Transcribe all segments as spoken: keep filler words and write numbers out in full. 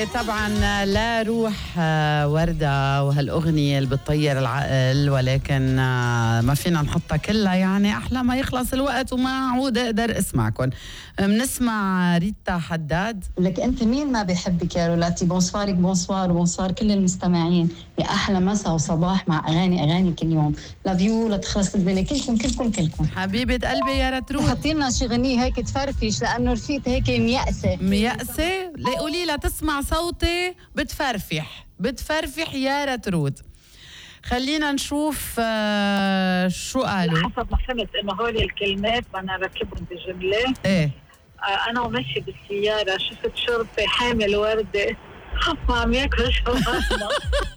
إيه طبعا لا روح وردة وهالأغنية اللي بتطير العقل، ولكن ما فينا نحطها كلها، يعني أحلى ما يخلص الوقت وما أعود أقدر أسمعكم. بنسمع ريتا حداد. لك أنت مين ما بيحبك يا رولاتي؟ بونسوارك بونسوار وبونسوار كل المستمعين، يا أحلى مساء وصباح مع أغاني أغاني كل يوم. لافيو لا تخلص الدنيا، كلكم كلكم كلكم حبيبة قلبي يا رتروت. حطي لنا شي غنية هيك تفرفش، لأنه رفيقة هيك ميأسة ميأسة؟ لا قولي لا تسمع صوتي بتفرفح بتفرفح يا رتروت. خلينا نشوف آه شو قالوا. حسب ما فهمت انه هول الكلمات بدنا نركبهم بجمله. ايه آه انا وماشي بالسياره شفت شرطي حامل ورده وعم ياكل شوارما.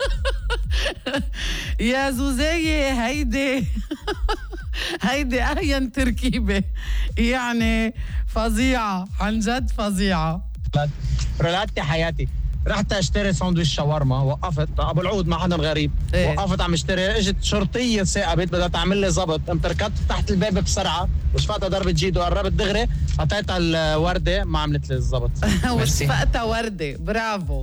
يا زوزية هيدي هيدي أهين تركيبة، يعني فظيعة عن جد فظيعة. رولاتي حياتي، رحت اشتري ساندويش شاورما، وقفت ابو العود مع حدا غريب. إيه؟ وقفت عم اشتري، اجت شرطيه ثاقبت بدها تعمل لي ظبط، قمت ركضت تحت الباب بسرعه وشفقتها ضربه جيد وقربت دغري اعطيتها الورده ما عملت لي الظبط. وشفقتها ورده، برافو.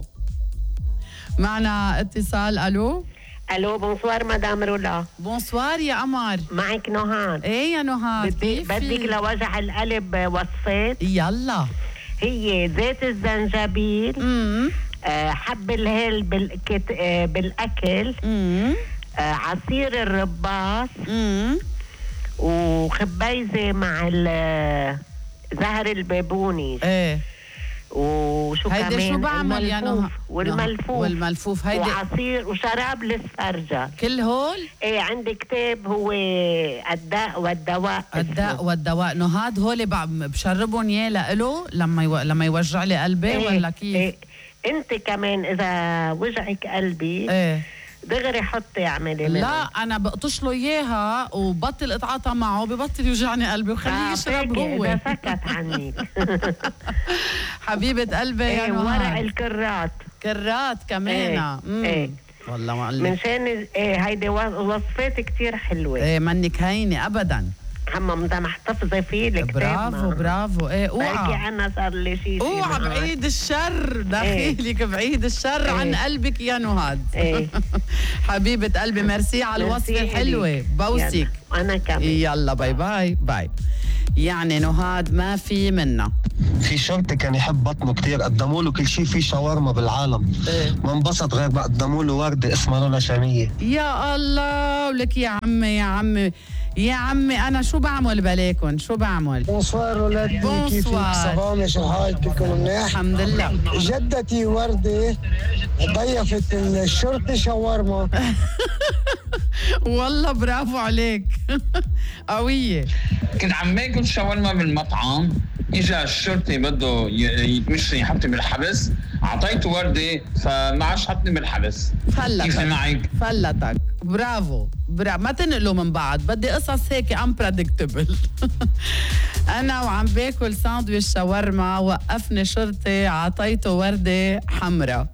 معنا اتصال. الو الو بونسوار مدام رولا. بونسوار يا قمر، معك نهاد. ايه يا نهاد، بدي بدك لوجع القلب وصفات. يلا. هي زيت الزنجبيل، امم آه حب الهيل بالكت آه بالاكل، امم آه عصير الرباط، امم وخبيزه مع زهر البيبوني. ايه وشو كمان؟ هيدي شو بعمل يا نهى؟ والملفوف والملفوف هيدي وعصير وشراب للسرجة. كل هول؟ ايه عندي كتاب هو الداء والدواء. الداء والدواء. نهاد هول بشربهم يا لإله لما يو... لما يوجع لي قلبي. إيه ولا كيف؟ إيه انت كمان اذا وجعك قلبي ايه دغري حطي اعملي منه. لا انا بقطش له اياها وبطل اتعاطى معه، ببطل يوجعني قلبي وخليه يشرب هو. اذا سكت عنك. حبيبه قلبي يا ايه نهار. ورق الكرات كرات كمان. ايه, إيه. والله معلم منشان ايه هيدي وصفات كتير حلوه. ايه منك هينه ابدا، هم ده محتفظه فيه الكتاب. برافو برافو. ايه اوعى انا صار لي شيء اوعى بعيد الشر دخيلك. إيه؟ بعيد الشر. إيه؟ عن قلبك يا نهاد. إيه؟ حبيبه قلبي ميرسي على الوصفه الحلوه، بوسك. انا كمان. يلا باي باي باي. يعني نهاد ما في منا. في شرطي كان يحب بطنه كتير، قدموا له كل شيء فيه شاورما بالعالم. إيه؟ ما انبسط غير ما قدموا له ورده اسمها رولا شاميه. يا الله ولك يا عمي يا عمي يا عمي، انا شو بعمل بلاكن؟ شو بعمل؟ بونسوار ولادي، كيفك؟ صباح شو حالك؟ كلكم منيح؟ الحمد لله. جدتي وردة ضيفت الشرطي شاورما. والله برافو عليك. قوية. كنت عم باكل شاورما بالمطعم، اجا الشرطي بده يتمشي يحطني بالحبس، اعطيته ورده فما عادش حطني بالحبس. فلتك. كيف معك؟ فلتك. برافو برافو. ما تنقلوا من بعض، بدي قصص هيك امبريدكتبل. انا وعم باكل ساندويش شاورما وقفني شرطي عطيته ورده حمراء.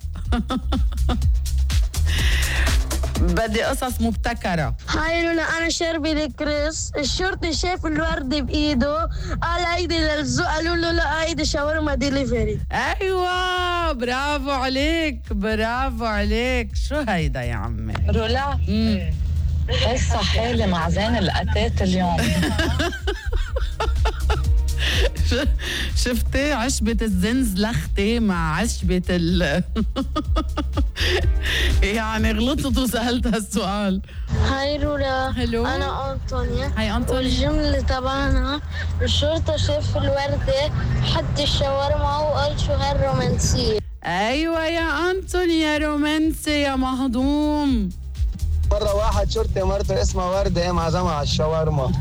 بدي قصص مبتكرة. هاي لولا أنا شربي الكريس، الشرطي شاف الوردة بإيده قال هيدي للزق، قالوا له لا هيدي شاورما ديليفري. أيوة برافو عليك برافو عليك. شو هيدا يا عمي؟ رولا قصة حالة مع زين القتات اليوم. شفتي عشبة الزنزلختة مع عشبة ال يعني غلطت وسألت هالسؤال. هاي رولا. هلو. أنا أنطونيا. هاي أنطونيا. والجملة تبعنا الشرطة شاف الوردة حط الشاورما وقال شو هالرومانسية. أيوة يا أنطونيا رومانسي يا مهضوم. مرة واحد شرطي مرته اسمها وردة ايه معزمها على الشاورما.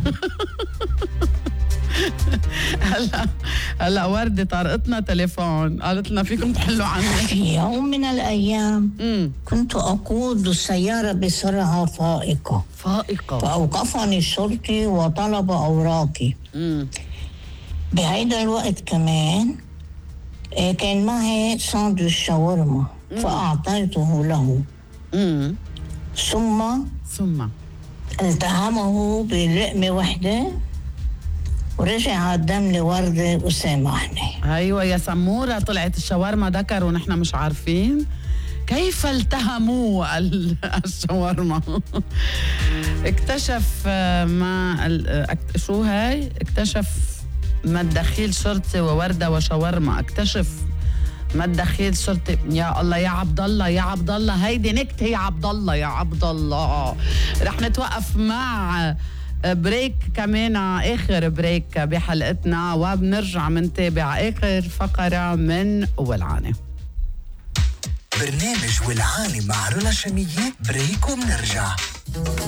هلا هلا وردة طرقتنا تليفون قالت لنا فيكم تحلوا عني. في يوم من الأيام مم. كنت أقود السيارة بسرعة فائقة فائقة فأوقفني الشرطي وطلب أوراقي. مم. بهيدا الوقت كمان كان معي ساندويش شاورما فأعطيته له. مم. ثم ثم التهمه بلقمة وحدة ورجع قدم لي وردة وسامحني. ايوه يا سمورة، طلعت الشاورما ذكر ونحن مش عارفين. كيف التهموا الشاورما؟ اكتشف ما شو هاي؟ اكتشف ما الدخيل شرطي ووردة وشاورما. اكتشف ما الدخيل شرطي. يا الله يا عبد الله يا عبد الله، هيدي نكتة يا عبد الله يا عبد الله. رح نتوقف مع بريك كمان، آخر بريك بحلقتنا، وبنرجع منتابع آخر فقرة من ولعانة. برنامج ولعانة مع رولا شمية. بريك وبنرجع.